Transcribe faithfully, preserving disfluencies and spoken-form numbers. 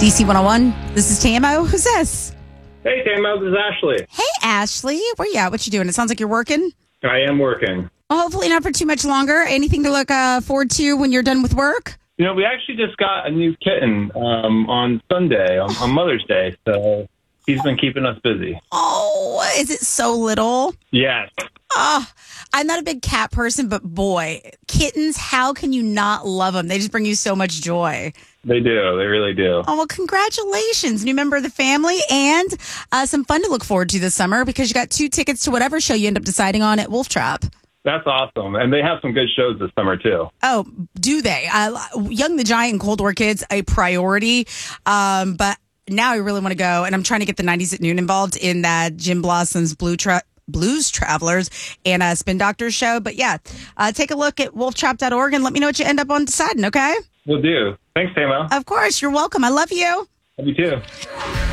D C one oh one, this is Tamo. Who's this? Hey, Tamo, this is Ashley. Hey, Ashley. Where you at? What you doing? It sounds like you're working. I am working. Well, hopefully not for too much longer. Anything to look uh, forward to when you're done with work? You know, we actually just got a new kitten um, on Sunday, on, on Mother's Day, so he's been keeping us busy. Oh, is it so little? Yes. Oh, I'm not a big cat person, but boy, kittens, how can you not love them? They just bring you so much joy. They do. They really do. Oh, well, congratulations. New member of the family and uh, some fun to look forward to this summer because you got two tickets to whatever show you end up deciding on at Wolf Trap. That's awesome. And they have some good shows this summer, too. Oh, do they? Uh, Young the Giant and Cold War Kids, a priority. Um, but now I really want to go, and I'm trying to get the nineties at Noon involved in that Jim Blossom's Blue Tra- Blues Travelers and a Spin Doctors show. But yeah, uh, take a look at wolf trap dot org and let me know what you end up on deciding, okay? Will do. Thanks, Tamo. Of course. You're welcome. I love you. Love you, too.